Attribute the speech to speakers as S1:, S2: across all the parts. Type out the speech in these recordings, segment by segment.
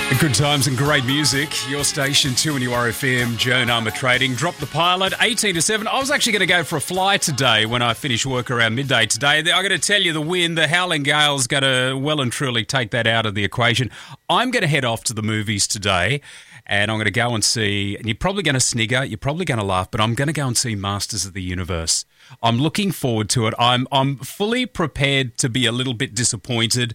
S1: Good times and great music. Your station, 2 and URFM, Joan Armour Trading. Drop the pilot, 18 to 7. I was actually going to go for a fly today when I finish work around midday today. I'm going to tell you the wind, the howling gale's going to well and truly take that out of the equation. I'm going to head off to the movies today and I'm going to go and see, and you're probably going to snigger, you're probably going to laugh, but I'm going to go and see Masters of the Universe. I'm looking forward to it. I'm fully prepared to be a little bit disappointed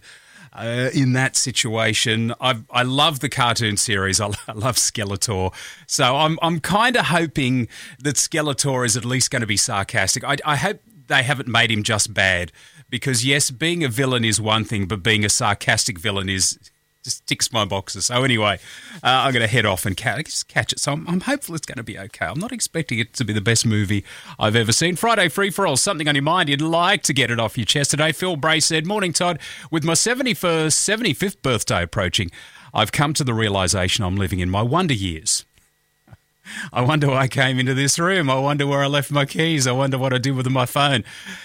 S1: in that situation. I love the cartoon series. I love Skeletor. So I'm kind of hoping that Skeletor is at least going to be sarcastic. I hope they haven't made him just bad because, yes, being a villain is one thing, but being a sarcastic villain just ticks my boxes. So anyway, I'm going to head off and catch it. So I'm hopeful it's going to be okay. I'm not expecting it to be the best movie I've ever seen. Friday Free For All, something on your mind you'd like to get it off your chest today. Phil Bray said, "Morning, Todd. With my 75th birthday approaching, I've come to the realisation I'm living in my wonder years. I wonder why I came into this room. I wonder where I left my keys. I wonder what I did with my phone."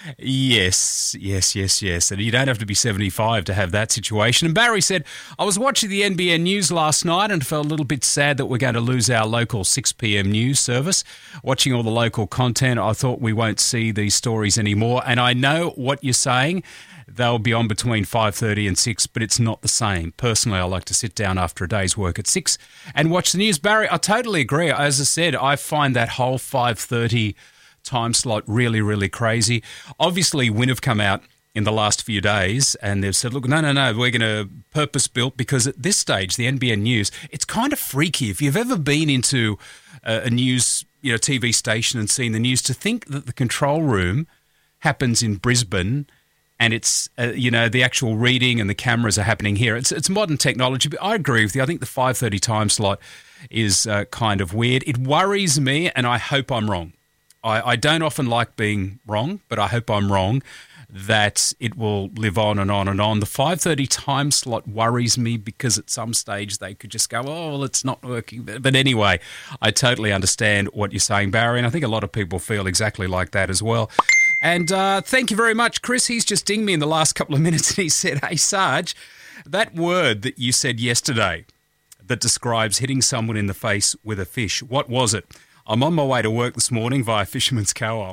S1: Yes. And you don't have to be 75 to have that situation. And Barry said, "I was watching the NBN News last night and felt a little bit sad that we're going to lose our local 6 p.m. news service. Watching all the local content, I thought we won't see these stories anymore. And I know what you're saying. They'll be on between 5:30 and 6, but it's not the same. Personally, I like to sit down after a day's work at 6 and watch the news." Barry, I totally agree. As I said, I find that whole 5:30 time slot really, really crazy. Obviously, Win have come out in the last few days and they've said, look, no, we're going to purpose-built, because at this stage, the NBN News, it's kind of freaky. If you've ever been into a news, TV station and seen the news, to think that the control room happens in Brisbane and it's, the actual reading and the cameras are happening here. It's modern technology, but I agree with you. I think the 5:30 time slot is kind of weird. It worries me, and I hope I'm wrong. I don't often like being wrong, but I hope I'm wrong, that it will live on and on and on. The 5:30 time slot worries me because at some stage they could just go, oh, well, it's not working. But anyway, I totally understand what you're saying, Barry, and I think a lot of people feel exactly like that as well. And thank you very much, Chris. He's just dinged me in the last couple of minutes and he said, "Hey, Sarge, that word that you said yesterday that describes hitting someone in the face with a fish, what was it? I'm on my way to work this morning via Fisherman's Co-op."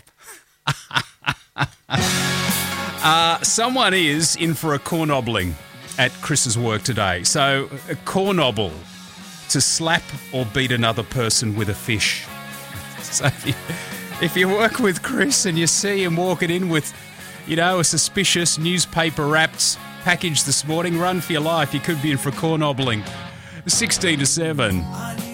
S1: Someone is in for a cornobbling at Chris's work today. So a cornobble, to slap or beat another person with a fish. So if you work with Chris and you see him walking in with, a suspicious newspaper-wrapped package this morning, run for your life. You could be in for a cornobbling. 16 to 7.